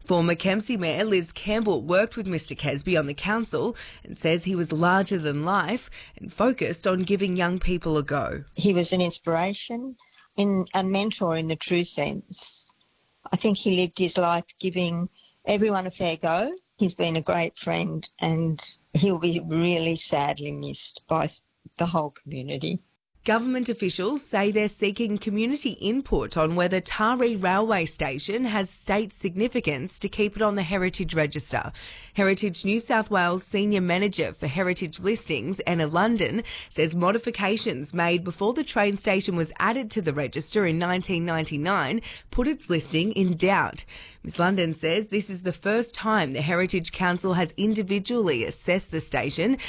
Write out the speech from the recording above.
Former Kempsey Mayor Liz Campbell worked with Mr Kesby on the council and says he was larger than life and focused on giving young people a go. He was an inspiration, a mentor in the true sense. I think he lived his life giving everyone a fair go. He's been a great friend and he'll be really sadly missed by the whole community. Government officials say they're seeking community input on whether Taree Railway Station has state significance to keep it on the Heritage Register. Heritage New South Wales Senior Manager for Heritage Listings, Anna London, says modifications made before the train station was added to the register in 1999 put its listing in doubt. Ms London says this is the first time the Heritage Council has individually assessed the station